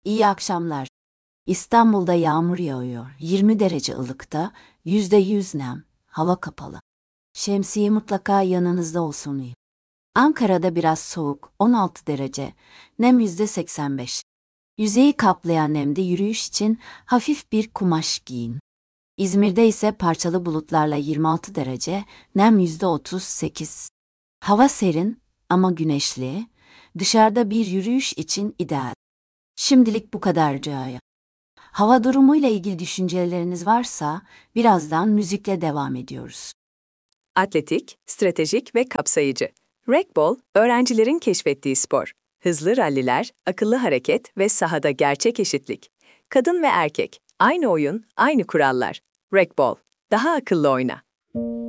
İyi akşamlar. İstanbul'da yağmur yağıyor. 20 derece ılıkta, %100 nem, hava kapalı. Şemsiye mutlaka yanınızda olsun. Ankara'da biraz soğuk, 16 derece, nem %85. Yüzeyi kaplayan nemde yürüyüş için hafif bir kumaş giyin. İzmir'de ise parçalı bulutlarla 26 derece, nem %38. Hava serin ama güneşli, dışarıda bir yürüyüş için ideal. Şimdilik bu kadar Caya. Hava durumuyla ilgili düşünceleriniz varsa birazdan müzikle devam ediyoruz. Atletik, stratejik ve kapsayıcı. Racquetball, öğrencilerin keşfettiği spor. Hızlı ralliler, akıllı hareket ve sahada gerçek eşitlik. Kadın ve erkek, aynı oyun, aynı kurallar. Racquetball, daha akıllı oyna.